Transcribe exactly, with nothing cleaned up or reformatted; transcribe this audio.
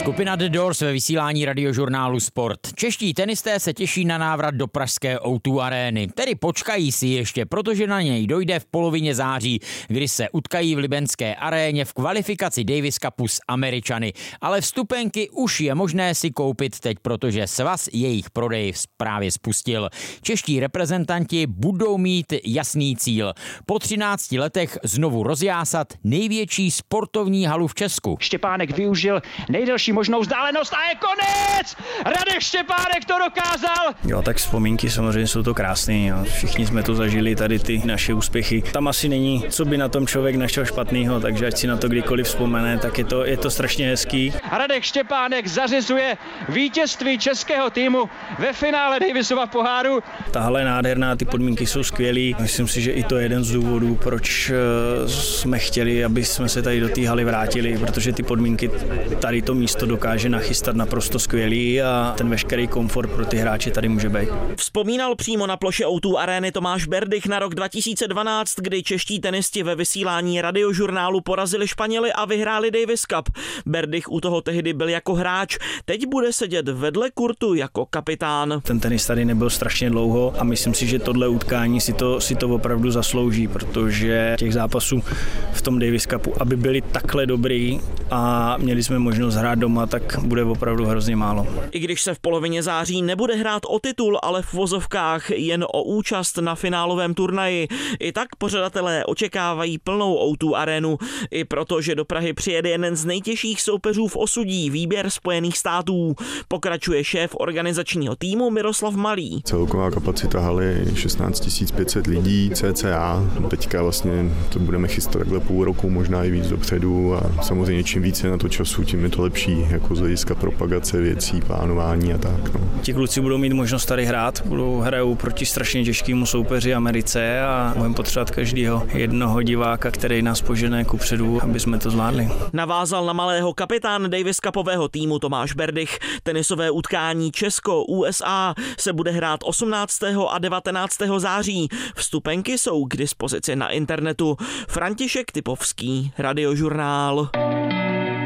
Skupina The Doors ve vysílání radiožurnálu Sport. Čeští tenisté se těší na návrat do pražské ó dva arény. Tedy počkají si ještě, protože na něj dojde v polovině září, kdy se utkají v libenské aréně v kvalifikaci Davis Cupu s Američany. Ale vstupenky už je možné si koupit teď, protože svaz jejich prodej právě spustil. Čeští reprezentanti budou mít jasný cíl. Po třinácti letech znovu rozjásat největší sportovní halu v Česku. Štěpánek využil nejdelší možnou vzdálenost a je konec! Radek Štěpánek to dokázal! Jo, tak vzpomínky samozřejmě jsou to krásné. Jo. Všichni jsme to zažili, tady ty naše úspěchy. Tam asi není, co by na tom člověk našel špatného, takže ať si na to kdykoliv vzpomene, tak je to, je to strašně hezký. Radek Štěpánek zařizuje vítězství českého týmu ve finále Davisova poháru. Ta hala je nádherná, ty podmínky jsou skvělý. Myslím si, že i to je jeden z důvodů, proč jsme chtěli, aby jsme se tady do té haly vrátili, protože ty podmínky tady to místo dokáže nachystat naprosto skvělý a ten veškerý komfort pro ty hráče tady může být. Vzpomínal přímo na ploše ó dva arény Tomáš Berdych na rok dva tisíce dvanáct, kdy čeští tenisti ve vysílání radiožurnálu porazili Španěly a vyhráli Davis Cup. Berdych u toho tehdy byl jako hráč, teď bude sedět vedle kurtu jako kapitán. Ten tenis tady nebyl strašně dlouho a myslím si, že tohle utkání si to, si to opravdu zaslouží, protože těch zápasů v tom Davis Cupu, aby byli takhle dobrý a měli jsme možnost hrát doma, tak bude opravdu hrozně málo. I když se v polovině září nebude hrát o titul, ale v vozovkách jen o účast na finálovém turnaji, i tak pořadatelé očekávají plnou ó dva arénu, i proto, že do Prahy přijede jeden z nejtěžších soupeřů v osudí, výběr Spojených států. Pokračuje šéf organizačního týmu Miroslav Malý. Celková kapacita haly je šestnáct tisíc pět set lidí cca. Teďka vlastně to budeme chystat takhle půl roku, možná i víc dopředu a samozřejmě čím více na to času, tím je to lepší, jako z hlediska propagace věcí, plánování a tak. No. Ti kluci budou mít možnost tady hrát, budou hrajou proti strašně těžkému soupeři Americe a budeme potřebovat každého jednoho diváka, který nás požene kupředu, aby jsme to zvládli. Navázal na Malého kapitán Davis Cupového týmu Tomáš Berdych. Tenisové utkání Česko-U S A se bude hrát osmnáctého a devatenáctého září. Vstupenky jsou k dispozici na internetu. František Typovský, Radiožurnál.